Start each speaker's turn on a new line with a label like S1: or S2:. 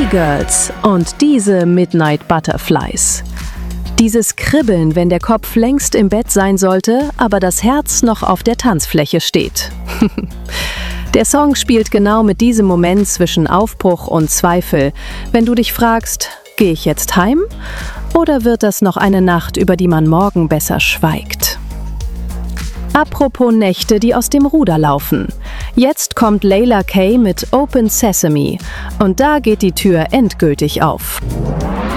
S1: Girls und diese Midnight Butterflies. Dieses Kribbeln, wenn der Kopf längst im Bett sein sollte, aber das Herz noch auf der Tanzfläche steht. Der Song spielt genau mit diesem Moment zwischen Aufbruch und Zweifel, wenn du dich fragst, gehe ich jetzt heim oder wird das noch eine Nacht, über die man morgen besser schweigt? Apropos Nächte, die aus dem Ruder laufen. Jetzt kommt Layla K. mit Open Sesame und da geht die Tür endgültig auf.